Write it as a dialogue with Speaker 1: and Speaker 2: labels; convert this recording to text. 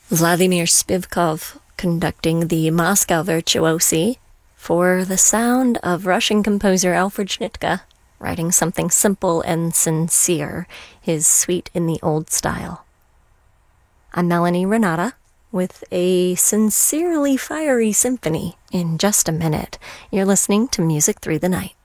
Speaker 1: Vladimir Spivkov conducting the Moscow Virtuosi for the sound of Russian composer Alfred Schnittke, writing something simple and sincere, his suite in the old style. I'm Melanie Renata with a sincerely fiery symphony. In just a minute, you're listening to Music Through the Night.